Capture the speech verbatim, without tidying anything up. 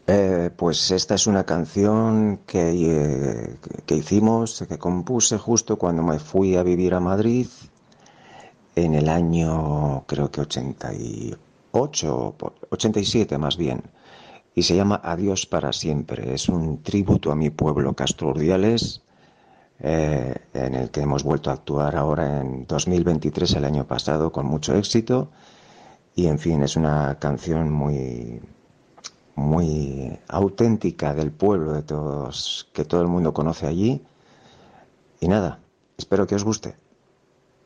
Eh, pues esta es una canción que, eh, que hicimos, que compuse justo cuando me fui a vivir a Madrid en el año, creo que ochenta y ocho, ochenta y siete más bien. Y se llama Adiós para siempre. Es un tributo a mi pueblo, Castro Urdiales, eh, en el que hemos vuelto a actuar ahora en dos mil veintitrés, el año pasado, con mucho éxito. Y en fin, es una canción muy, muy auténtica del pueblo de todos, que todo el mundo conoce allí. Y nada, espero que os guste.